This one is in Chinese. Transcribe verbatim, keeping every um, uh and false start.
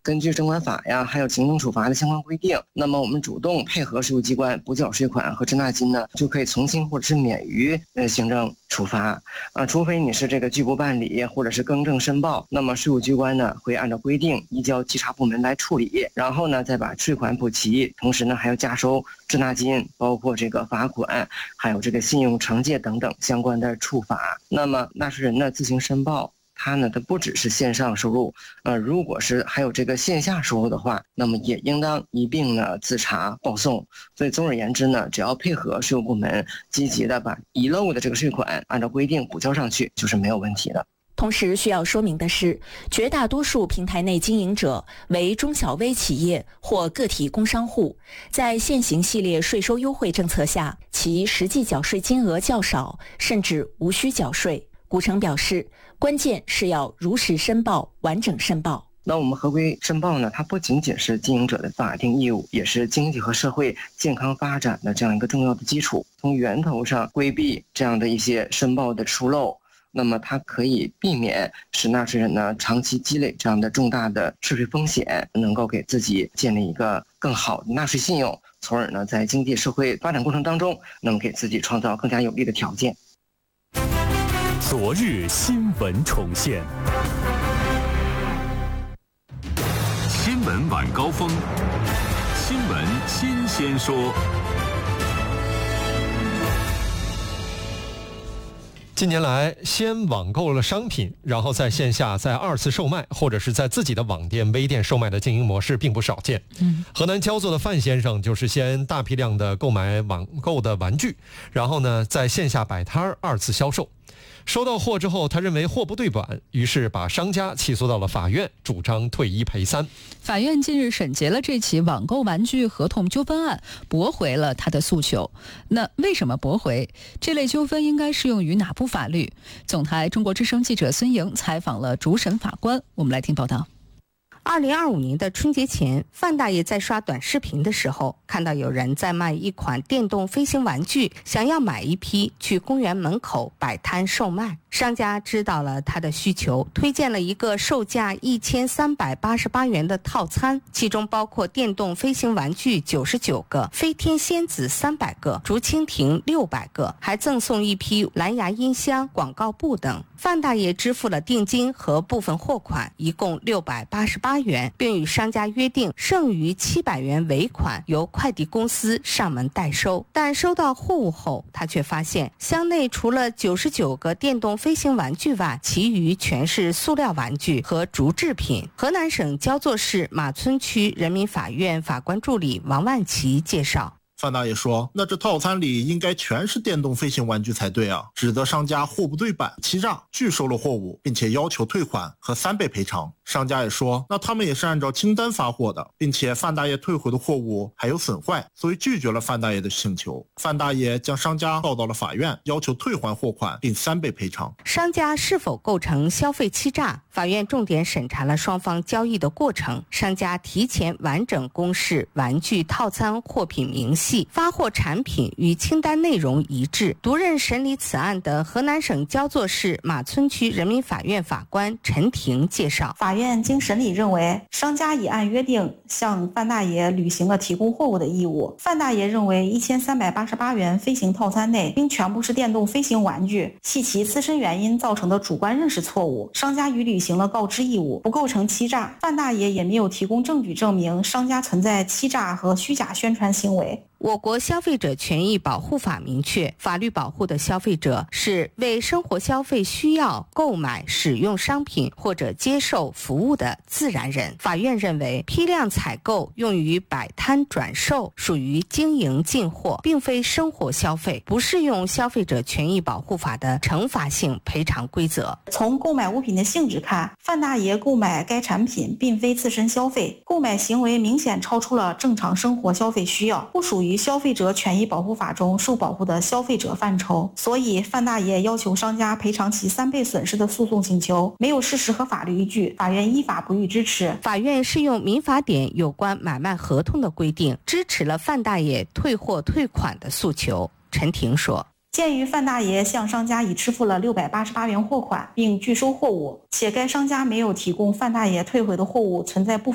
根据征管法呀，还有行政处罚的相关规定，那么我们主动配合税务机关补缴税款和滞纳金呢，就可以从轻或者是免于呃行政处罚啊，除非你是这个拒不办理或者是更正申报，那么税务机关呢会按照规定移交稽查部门来处理，然后呢再把税款补齐，同时呢还要加收滞纳金，包括这个罚款，还有这个信用惩戒等等相关的处罚。那么纳税人呢自行申报。它呢，它不只是线上收入，呃，如果是还有这个线下收入的话，那么也应当一并呢自查报送。所以总而言之呢，只要配合税务部门积极的把遗漏的这个税款按照规定补交上去，就是没有问题的。 同时需要说明的是，绝大多数平台内经营者为中小微企业或个体工商户，在现行系列税收优惠政策下，其实际缴税金额较少，甚至无需缴税。顾成表示，关键是要如实申报、完整申报。 那我们合规申报呢，它不仅仅是经营者的法定义务，也是经济和社会健康发展的这样一个重要的基础。从源头上规避这样的一些申报的疏漏，那么它可以避免使纳税人呢长期积累这样的重大的税税风险，能够给自己建立一个更好的纳税信用，从而呢在经济社会发展过程当中，那么给自己创造更加有利的条件。 昨日新闻重现，新闻晚高峰，新闻新鲜说。 近年来，先网购了商品，然后在线下再二次售卖，或者是在自己的网店、微店售卖的经营模式并不少见。嗯，河南焦作的范先生就是先大批量的购买网购的玩具，然后呢在线下摆摊二次销售。收到货之后，他认为货不对版，于是把商家起诉到了法院，主张退一赔三。 法院近日审结了这起网购玩具合同纠纷案，驳回了他的诉求。那为什么驳回？这类纠纷应该适用于哪部法律？总台中国之声记者孙莹采访了主审法官，我们来听报道。 二零二五年的春节前，范大爷在刷短视频的时候，看到有人在卖一款电动飞行玩具，想要买一批去公园门口摆摊售卖。商家知道了他的需求，推荐了一个售价一千三百八十八元的套餐，其中包括电动飞行玩具九十九个、飞天仙子三百个、竹蜻蜓六百个，还赠送一批蓝牙音箱、广告布等。范大爷支付了定金和部分货款，一共六百八十八元，并与商家约定剩余七百元尾款由快递公司上门代收。但收到货物后，他却发现箱内除了九十九个电动飞行玩具外，其余全是塑料玩具和竹制品。河南省焦作市马村区人民法院法官助理王万奇介绍。 范大爷说，那这套餐里应该全是电动飞行玩具才对啊，指责商家货不对版、欺诈、拒收了货物，并且要求退款和三倍赔偿。商家也说，那他们也是按照清单发货的，并且范大爷退回的货物还有损坏，所以拒绝了范大爷的请求。范大爷将商家告到了法院，要求退还货款并三倍赔偿。 商家是否构成消费欺诈？法院重点审查了双方交易的过程，商家提前完整公示玩具套餐货品明细，发货产品与清单内容一致。独任审理此案的河南省焦作市马村区人民法院法官陈婷介绍， 法院经审理认为，商家已按约定向范大爷履行了提供货物的义务。范大爷认为一千三百八十八元飞行套餐内并全部是电动飞行玩具，系其自身原因造成的主观认识错误，商家已履行了告知义务，不构成欺诈。范大爷也没有提供证据证明商家存在欺诈和虚假宣传行为。 我国消费者权益保护法明确，法律保护的消费者是为生活消费需要购买、使用商品或者接受服务的自然人。法院认为，批量采购用于摆摊转售属于经营进货，并非生活消费，不适用消费者权益保护法的惩罚性赔偿规则。 从购买物品的性质看，范大爷购买该产品并非自身消费，购买行为明显超出了正常生活消费需要，不属于于消费者权益保护法中受保护的消费者范畴，所以范大爷要求商家赔偿其三倍损失的诉讼请求没有事实和法律依据，法院依法不予支持。 法院适用民法典有关买卖合同的规定，支持了范大爷退货退款的诉求。陈婷说， 鉴于范大爷向商家已支付了六百八十八元货款并拒收货物，且该商家没有提供范大爷退回的货物存在不